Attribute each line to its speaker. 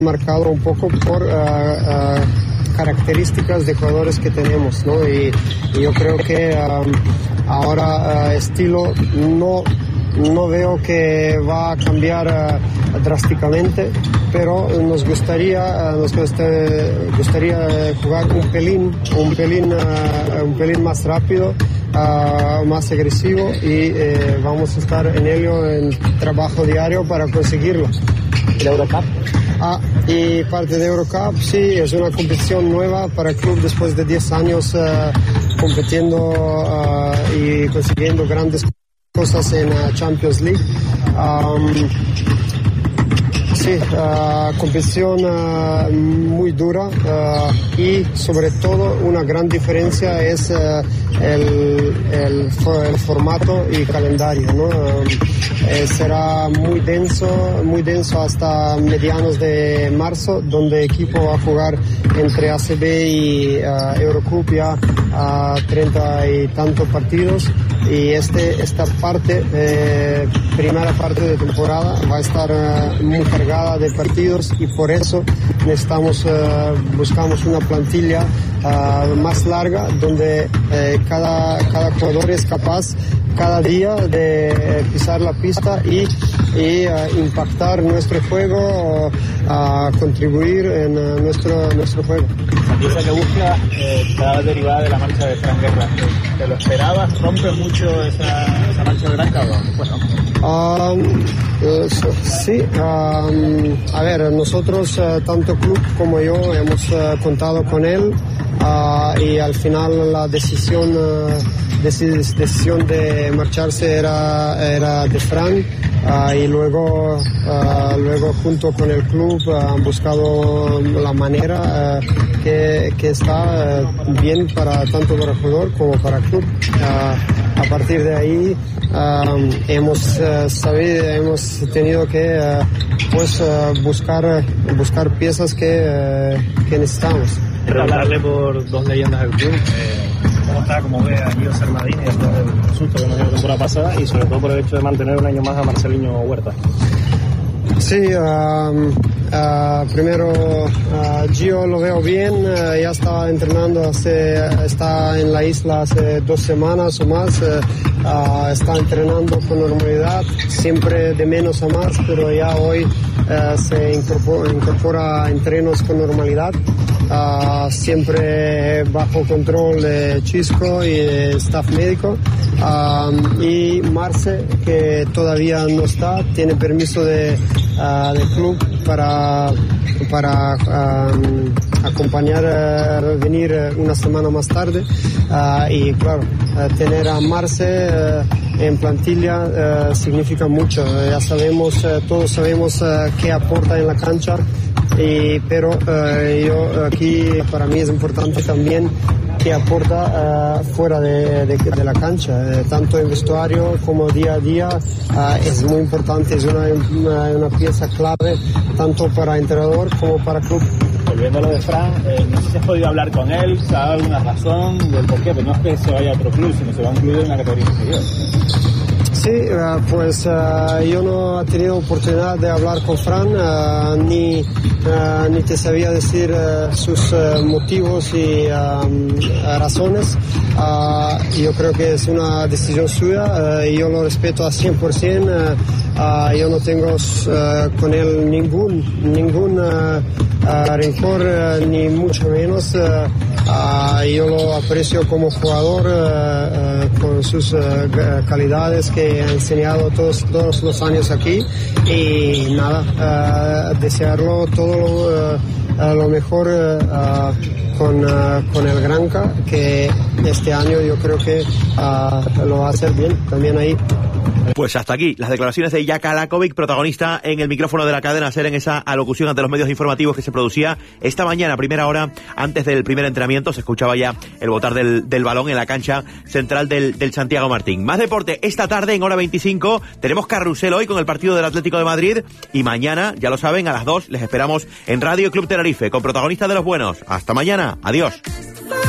Speaker 1: marcado un poco por características de jugadores que tenemos, ¿no? Y yo creo que ahora estilo no veo que va a cambiar drásticamente, pero nos gustaría jugar un pelín más rápido, más agresivo, y vamos a estar en ello, en trabajo diario para conseguirlo.
Speaker 2: ¿La Eurocup?
Speaker 1: Y parte de Eurocup, sí, es una competición nueva para el club después de 10 años compitiendo y consiguiendo grandes cosas en Champions League. Sí, competición muy dura, y sobre todo una gran diferencia es el formato y calendario, ¿no? Será muy denso hasta medianos de marzo, donde el equipo va a jugar entre ACB y Eurocup ya a 30 y tantos partidos, y esta primera parte de temporada va a estar muy cargada de partidos, y por eso buscamos una plantilla más larga, donde cada jugador es capaz cada día de pisar la pista y impactar nuestro juego, contribuir en nuestro juego.
Speaker 2: La pieza que busca está derivada de la marcha de Fran Guerra. ¿Te lo esperabas? ¿Rompe mucho esa marcha de Branca o bueno?
Speaker 1: Sí, a ver, nosotros, tanto club como yo, hemos contado con él, y al final la decisión de marcharse era de Fran, y luego junto con el club han buscado la manera que está bien tanto para el jugador como para el club. A partir de ahí hemos tenido que buscar piezas que necesitamos.
Speaker 2: Preguntarle por dos leyendas del club, cómo ve a Guido Sermadini después del susto que nos dio la temporada pasada, y sobre todo por el hecho de mantener un año más a Marceliño Huerta.
Speaker 1: Sí, primero Gio lo veo bien, ya está entrenando, está en la isla hace 2 semanas o más, está entrenando con normalidad, siempre de menos a más, pero ya hoy se incorpora a entrenos con normalidad, siempre bajo control de Chisco y de staff médico, y Marce, que todavía no está, tiene permiso del club para acompañar, venir una semana más tarde, y claro, tener a Marce en plantilla significa mucho. Ya sabemos, todos sabemos qué aporta en la cancha, pero yo aquí para mí es importante también que aporta fuera de la cancha, tanto en vestuario como día a día, es muy importante, es una pieza clave tanto para entrenador como para club.
Speaker 2: Volviendo a lo de Fran, no sé si has podido hablar con él, ¿sabe alguna razón del por qué? Pero no es que se vaya a otro club, sino se va a un club de una categoría inferior.
Speaker 1: Sí, pues yo no he tenido oportunidad de hablar con Fran, ni te sabía decir sus motivos y razones. Yo creo que es una decisión suya, y yo lo respeto a 100%. Yo no tengo con él ningún rencor, ni mucho menos. Yo lo aprecio como jugador, con sus calidades que ha enseñado todos los años aquí, y nada, desearlo todo lo mejor con el Granca, que este año yo creo que lo va a hacer bien también ahí.
Speaker 3: Pues hasta aquí las declaraciones de Jaka Lakovic, protagonista en el micrófono de la cadena SER en esa alocución ante los medios informativos que se producía esta mañana, primera hora, antes del primer entrenamiento. Se escuchaba ya el botar del balón en la cancha central del Santiago Martín. Más deporte esta tarde en hora 25. Tenemos carrusel hoy con el partido del Atlético de Madrid, y mañana, ya lo saben, a las 2 les esperamos en Radio Club Tenerife con protagonistas de los buenos. Hasta mañana. Adiós.